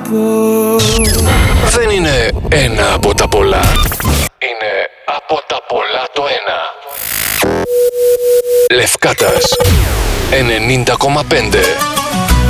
Δεν είναι ένα από τα πολλά. Είναι από τα πολλά το ένα. Λευκάτας 90,5.